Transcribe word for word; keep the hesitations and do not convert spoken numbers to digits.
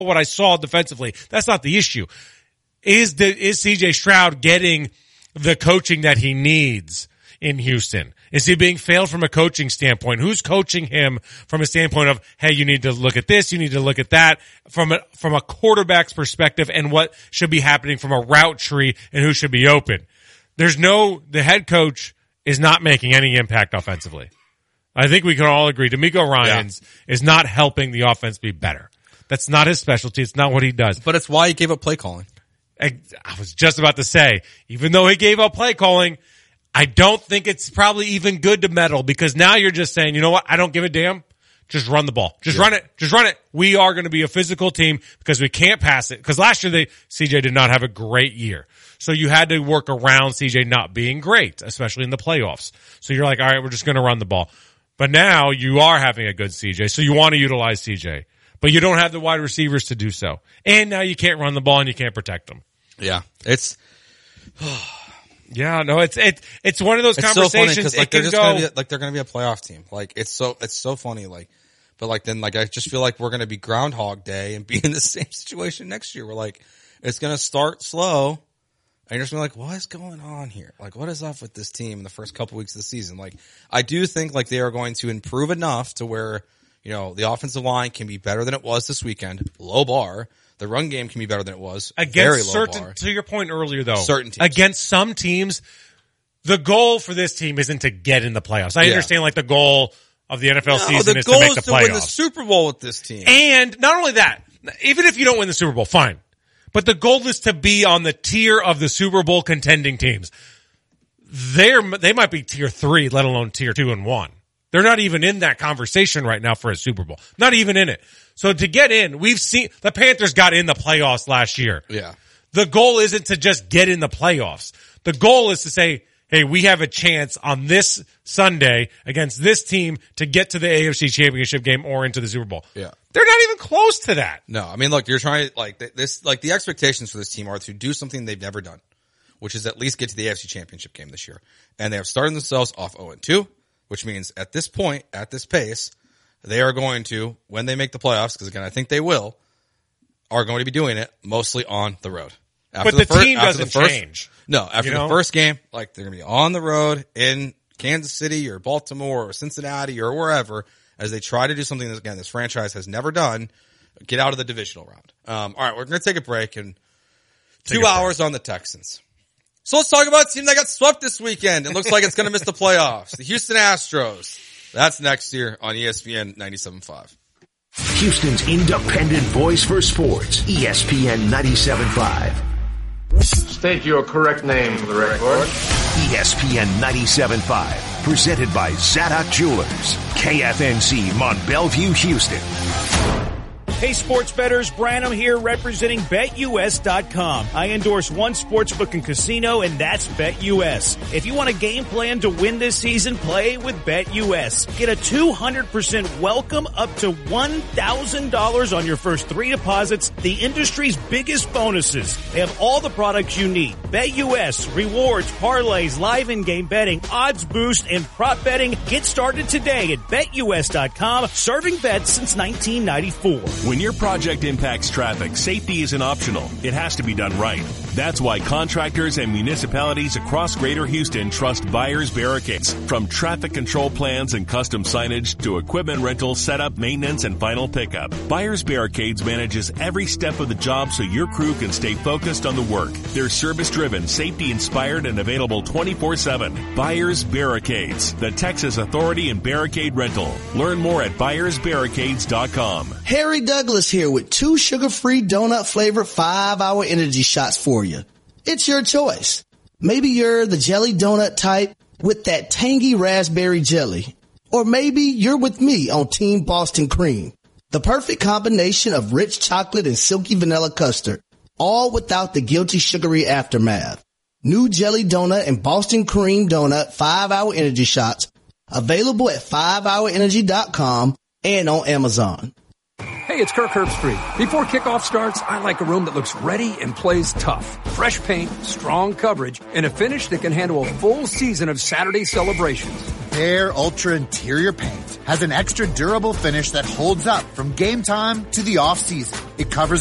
what I saw defensively. That's not the issue. Is the is C J Stroud getting the coaching that he needs in Houston? Is he being failed from a coaching standpoint? Who's coaching him from a standpoint of, hey, you need to look at this, you need to look at that, from a from a quarterback's perspective, and what should be happening from a route tree and who should be open? There's no the head coach is not making any impact offensively. I think we can all agree DeMeco Ryans yeah. is not helping the offense be better. That's not his specialty. It's not what he does. But it's why he gave up play calling. I, I was just about to say, even though he gave up play calling, I don't think it's probably even good to meddle, because now you're just saying, you know what? I don't give a damn. Just run the ball. Just yeah. run it. Just run it. We are going to be a physical team because we can't pass it. Because last year they, C J did not have a great year. So you had to work around C J not being great, especially in the playoffs. So you're like, all right, we're just going to run the ball. But now you are having a good C J, so you want to utilize C J. But you don't have the wide receivers to do so. And now you can't run the ball and you can't protect them. Yeah, it's yeah, no, it's it, it's one of those it's conversations. So funny, like, they're just go, gonna be, like they're going to be a playoff team. Like it's so it's so funny. Like, but like then like I just feel like we're going to be Groundhog Day and be in the same situation next year. We're like it's going to start slow, and you're just gonna be like, what is going on here? Like, what is up with this team in the first couple weeks of the season? Like, I do think like they are going to improve enough to where you know the offensive line can be better than it was this weekend. Low bar. The run game can be better than it was. Against Very low certain, bar. To your point earlier, though, certain teams. Against some teams, the goal for this team isn't to get in the playoffs. I yeah. understand, like the goal of the N F L no, season the is to make the playoffs. playoffs. To win the Super Bowl with this team, and not only that, even if you don't win the Super Bowl, fine. But the goal is to be on the tier of the Super Bowl contending teams. They're they might be tier three, let alone tier two and one. They're not even in that conversation right now for a Super Bowl. Not even in it. So to get in, we've seen the Panthers got in the playoffs last year. Yeah. The goal isn't to just get in the playoffs. The goal is to say, hey, we have a chance on this Sunday against this team to get to the A F C Championship game or into the Super Bowl. Yeah. They're not even close to that. No, I mean, look, you're trying to, like, this, like, the expectations for this team are to do something they've never done, which is at least get to the A F C Championship game this year. And they have started themselves off oh and two, which means at this point, at this pace, they are going to, when they make the playoffs, because again, I think they will, are going to be doing it mostly on the road. After but the, the fir- team doesn't the first, change. No, after you know? the first game, like they're going to be on the road in Kansas City or Baltimore or Cincinnati or wherever as they try to do something that, again, this franchise has never done, get out of the divisional round. Um, all right, we're going to take a break and take two hours break. on the Texans. So let's talk about a team that got swept this weekend. It looks like it's going to miss the playoffs. The Houston Astros. That's next year on E S P N ninety-seven point five. Houston's independent voice for sports. E S P N ninety-seven point five. State your correct name for the record. E S P N ninety-seven point five. Presented by Zadok Jewelers. K F N C Mont Bellevue, Houston. Hey, sports bettors, Branham here representing Bet U S dot com. I endorse one sportsbook and casino, and that's Bet U S. If you want a game plan to win this season, play with Bet U S. Get a two hundred percent welcome up to one thousand dollars on your first three deposits, the industry's biggest bonuses. They have all the products you need. Bet U S, rewards, parlays, live in-game betting, odds boost, and prop betting. Get started today at Bet U S dot com, serving bets since nineteen ninety-four. When your project impacts traffic, safety isn't optional. It has to be done right. That's why contractors and municipalities across Greater Houston trust Byers Barricades. From traffic control plans and custom signage to equipment rental, setup, maintenance, and final pickup, Byers Barricades manages every step of the job so your crew can stay focused on the work. They're service-driven, safety-inspired, and available twenty-four seven. Byers Barricades, the Texas authority in barricade rental. Learn more at Byers Barricades dot com. Harry Douglas here with two sugar-free donut-flavored five-hour energy shots for you. It's your choice. Maybe you're the jelly donut type with that tangy raspberry jelly. Or maybe you're with me on Team Boston Cream. The perfect combination of rich chocolate and silky vanilla custard, all without the guilty sugary aftermath. New jelly donut and Boston Cream donut five-hour energy shots available at five hour energy dot com and on Amazon. Hey, it's Kirk Herbstreit. Before kickoff starts, I like a room that looks ready and plays tough. Fresh paint, strong coverage, and a finish that can handle a full season of Saturday celebrations. Bare Ultra Interior Paint has an extra durable finish that holds up from game time to the off season. It covers